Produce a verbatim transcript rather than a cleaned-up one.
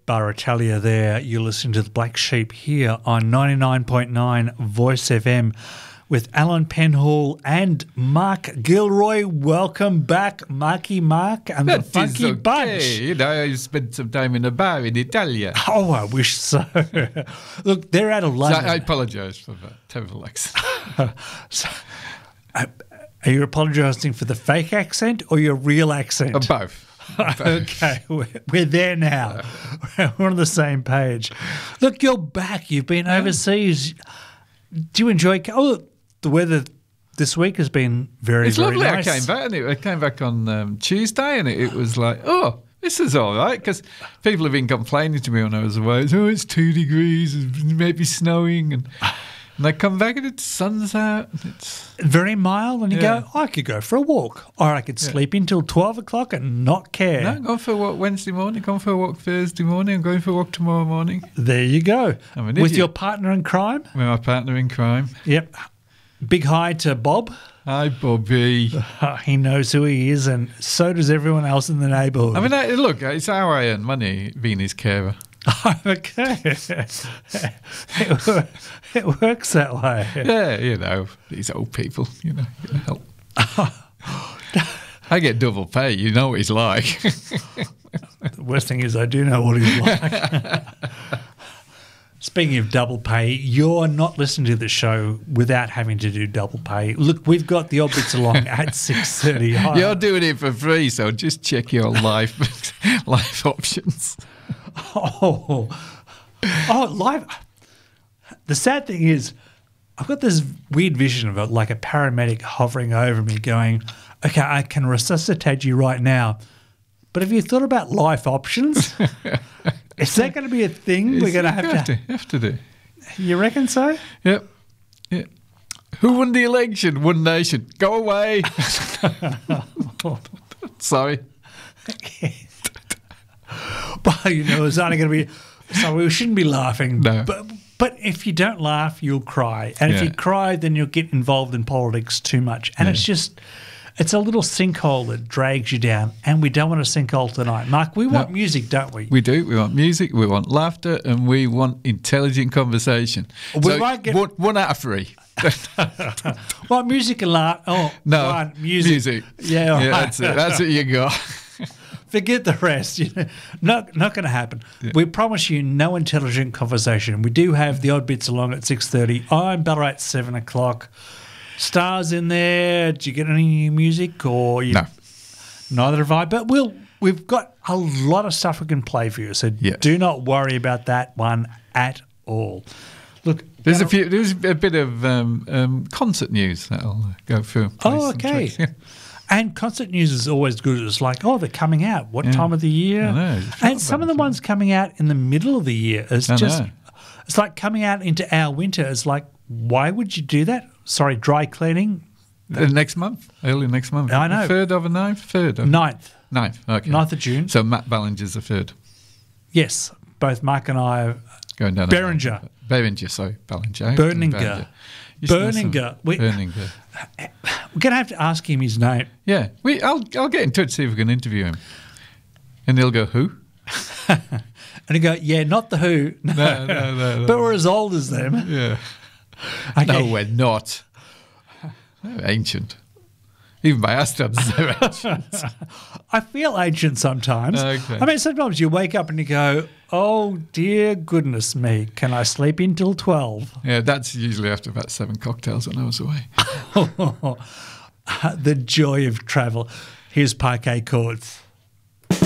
Baratalia there. You're listening to The Black Sheep here on ninety-nine point nine Voice F M with Alan Penhall and Mark Gilroy. Welcome back, Marky Mark and that the Funky okay. Bunch. You know, I spent some time in a bar in Italia. Oh, I wish so. Look, they're out of London. So I apologise for that terrible accent. so, uh, are you apologising for the fake accent or your real accent? Uh, both. Okay, we're, we're there now. We're on the same page. Look, you're back. You've been overseas. Do you enjoy? Oh, the weather this week has been very, it's very lovely. nice. I came back, and it, I came back on um, Tuesday, and it, it was like, oh, this is all right, because people have been complaining to me when I was away. Oh, it's two degrees, it may be snowing, and and I come back and it's sun's out. It's very mild, and you Yeah. go, I could go for a walk, or I could sleep until twelve o'clock and not care. no, I'm going for a walk Wednesday morning, going for a walk Thursday morning, I'm going for a walk tomorrow morning. There you go. I'm an With idiot. your partner in crime. With my partner in crime. Yep. Big hi to Bob. Hi, Bobby. Uh, he knows who he is, and so does everyone else in the neighbourhood. I mean, I, look, it's how I earn money being his carer. Okay. it, wor- it works that way. Yeah, you know, these old people, you know, you gotta help. I get double pay, you know what he's like. The worst thing is I do know what he's like. Speaking of double pay, you're not listening to the show without having to do double pay. Look, we've got the odd bits along at six thirty. You're doing it for free, so just check your life life options. Oh, oh, live. The sad thing is, I've got this weird vision of it, like a paramedic hovering over me going, okay, I can resuscitate you right now. But have you thought about life options? Is that going to be a thing we're going to have, have to, to have to do? You reckon so? Yep. Yeah. Who won the election? One Nation. Go away. Sorry. But, you know, it's only going to be, so we shouldn't be laughing. No. But, but if you don't laugh, you'll cry. And if Yeah. you cry, then you'll get involved in politics too much. And Yeah. it's just, it's a little sinkhole that drags you down. And we don't want a sinkhole tonight. Mark, we want No. music, don't we? We do. We want music, we want laughter, and we want intelligent conversation. We so might get- one, one out of three. Well, music and laugh. Oh, No, fine, music. music. Yeah, all yeah, right. that's it. That's what you got. Forget the rest. You know, not not going to happen. We promise you no intelligent conversation. We do have the odd bits along at six thirty. I'm Ballarat at seven o'clock. Stars in there. Did you get any new music or you? No. Neither have I. But we'll we've got a lot of stuff we can play for you. So Yes. do not worry about that one at all. Look, There's a few. There's a bit of um, um, concert news that I'll uh, go through. play Oh, some okay. tracks, yeah. And concert news is always good. It's like, oh, they're coming out. What Yeah. time of the year? I know, I forgot And some of about the that. ones coming out in the middle of the year is I just, know. it's like coming out into our winter. It's like, why would you do that? Sorry, dry cleaning. Uh, next month, early next month. I know. Third of a ninth, third of Ninth. ninth. Okay. Ninth of June. So Matt Ballinger's the third. Yes, both Mark and I are Going down. Beringer. Beringer, sorry, Ballinger. Berninger. You should know some- Berninger. We- Berninger. We're going to have to ask him his name. Yeah, we. I'll I'll get in touch see if we can interview him, and he'll go who? And he go, yeah, not the Who. No, No, no, no, no. But we're as old as them. Yeah. Okay. No, we're not. They're ancient. Even by our standards, they're ancient. I feel ancient sometimes. Okay. I mean, sometimes you wake up and you go, oh, dear goodness me, can I sleep until twelve? Yeah, that's usually after about seven cocktails when I was away. The joy of travel. Here's Parquet Courts.